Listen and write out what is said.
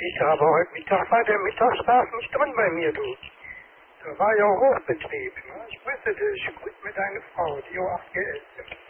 Ich habe heute Mittag, war der Mittagsschlaf nicht drin bei mir, du. Da war ja Hochbetrieb. Ne? Ich wusste, das ist gut mit deiner Frau, die auch 8 ist.